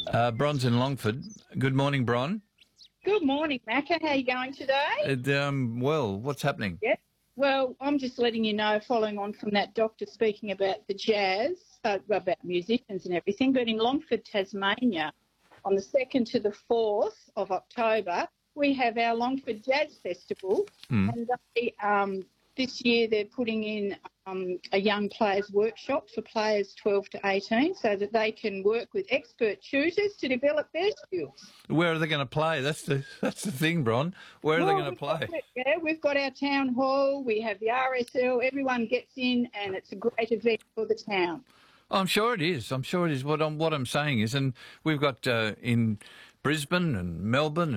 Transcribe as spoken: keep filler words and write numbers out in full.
Uh, Bron's in Longford. Good morning, Bron. Good morning, Macca. How are you going today? Uh, um, well, what's happening? Yes. Well, I'm just letting you know, following on from that doctor speaking about the jazz, uh, about musicians and everything, but in Longford, Tasmania, on the second to the fourth of October, we have our Longford Jazz Festival. Mm. And they, um, this year they're putting in um, a young players workshop for players twelve to eighteen so that they can work with expert tutors to develop their skills. Where are they going to play? That's the that's the thing, Bron. Where are Well, they going to we've play? got- yeah, we've got our town hall, we have the R S L, everyone gets in and it's a great event for the town. I'm sure it is. I'm sure it is. What I'm what I'm saying is, and we've got uh, in Brisbane and Melbourne